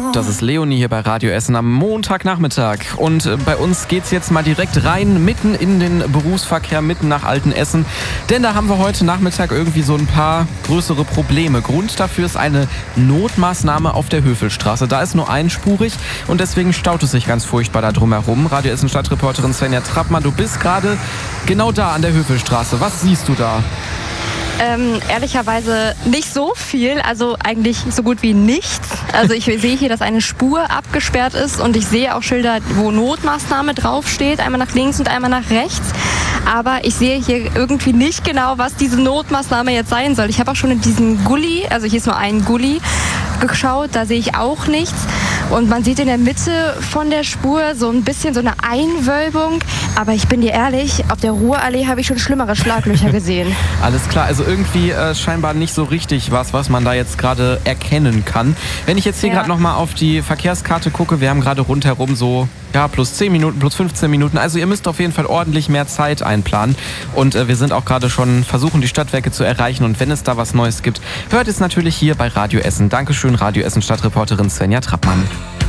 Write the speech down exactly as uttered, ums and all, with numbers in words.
Das ist Leonie hier bei Radio Essen am Montagnachmittag. Und bei uns geht's jetzt mal direkt rein, mitten in den Berufsverkehr, mitten nach Altenessen. Denn da haben wir heute Nachmittag irgendwie so ein paar größere Probleme. Grund dafür ist eine Notmaßnahme auf der Hövelstraße. Da ist nur einspurig und deswegen staut es sich ganz furchtbar da drumherum. Radio Essen Stadtreporterin Svenja Trappmann, du bist gerade genau da an der Hövelstraße. Was siehst du da? Ähm, ehrlicherweise nicht so viel, also eigentlich so gut wie nichts. Also ich sehe hier, dass eine Spur abgesperrt ist und ich sehe auch Schilder, wo Notmaßnahme draufsteht, einmal nach links und einmal nach rechts. Aber ich sehe hier irgendwie nicht genau, was diese Notmaßnahme jetzt sein soll. Ich habe auch schon in diesen Gully, also hier ist nur ein Gully, geschaut, da sehe ich auch nichts. Und man sieht in der Mitte von der Spur so ein bisschen so eine Einwölbung. Aber ich bin dir ehrlich, auf der Ruhrallee habe ich schon schlimmere Schlaglöcher gesehen. Alles klar, also irgendwie äh, scheinbar nicht so richtig was, was man da jetzt gerade erkennen kann. Wenn ich jetzt hier ja. gerade nochmal auf die Verkehrskarte gucke, wir haben gerade rundherum so ja, plus zehn Minuten, plus fünfzehn Minuten. Also ihr müsst auf jeden Fall ordentlich mehr Zeit einplanen. Und äh, wir sind auch gerade schon versuchen, die Stadtwerke zu erreichen. Und wenn es da was Neues gibt, hört es natürlich hier bei Radio Essen. Dankeschön, Radio Essen Stadtreporterin Svenja Trappmann.